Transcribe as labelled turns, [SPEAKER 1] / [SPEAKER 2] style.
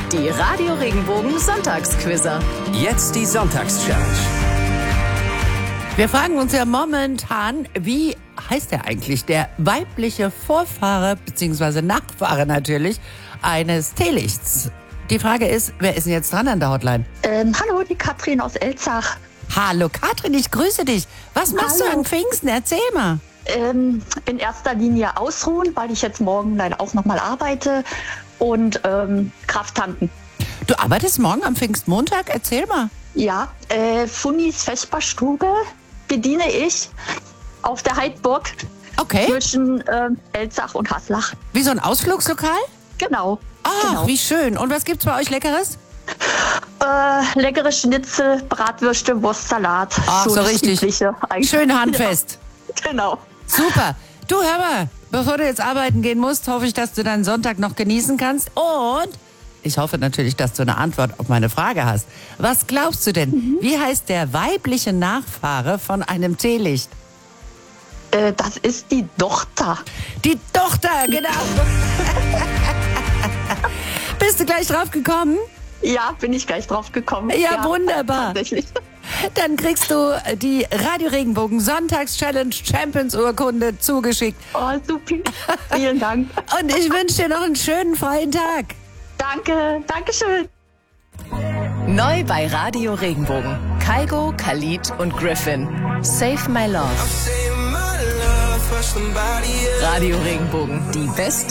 [SPEAKER 1] Die Radio Regenbogen Sonntagsquizzer.
[SPEAKER 2] Jetzt die Sonntagschallenge.
[SPEAKER 3] Wir fragen uns ja momentan, wie heißt der eigentlich, der weibliche Vorfahre bzw. Nachfahre natürlich eines Teelichts? Die Frage ist, wer ist denn jetzt dran an der Hotline?
[SPEAKER 4] Hallo, die Katrin aus Elzach.
[SPEAKER 3] Hallo Katrin, ich grüße dich. Was machst du an Pfingsten? Erzähl mal.
[SPEAKER 4] In erster Linie ausruhen, weil ich jetzt morgen leider auch nochmal arbeite und Kraft tanken.
[SPEAKER 3] Du arbeitest morgen am Pfingstmontag? Erzähl mal.
[SPEAKER 4] Ja, Funnis Vesperstube bediene ich auf der Heidburg zwischen Elzach und Haslach.
[SPEAKER 3] Wie so ein Ausflugslokal?
[SPEAKER 4] Genau.
[SPEAKER 3] Ach, wie schön. Und was gibt's bei euch Leckeres?
[SPEAKER 4] Leckere Schnitzel, Bratwürste, Wurstsalat.
[SPEAKER 3] Ach, so
[SPEAKER 4] das
[SPEAKER 3] richtig.
[SPEAKER 4] Übliche eigentlich.
[SPEAKER 3] Schön handfest.
[SPEAKER 4] Ja, genau.
[SPEAKER 3] Super. Du, hör mal, bevor du jetzt arbeiten gehen musst, hoffe ich, dass du deinen Sonntag noch genießen kannst. Und ich hoffe natürlich, dass du eine Antwort auf meine Frage hast. Was glaubst du denn? Wie heißt der weibliche Nachfahre von einem Teelicht?
[SPEAKER 4] Das ist die Tochter.
[SPEAKER 3] Die Tochter, genau. Bist du gleich drauf gekommen?
[SPEAKER 4] Ja, bin ich gleich drauf gekommen.
[SPEAKER 3] Ja, wunderbar.
[SPEAKER 4] Tatsächlich.
[SPEAKER 3] Dann kriegst du die Radio Regenbogen Sonntagschallenge Champions Urkunde zugeschickt.
[SPEAKER 4] Oh, super. Vielen Dank.
[SPEAKER 3] Und ich wünsche dir noch einen schönen freien Tag.
[SPEAKER 4] Danke, Dankeschön.
[SPEAKER 1] Neu bei Radio Regenbogen. Kaigo, Khalid und Griffin. Save My Love. Radio Regenbogen. Die beste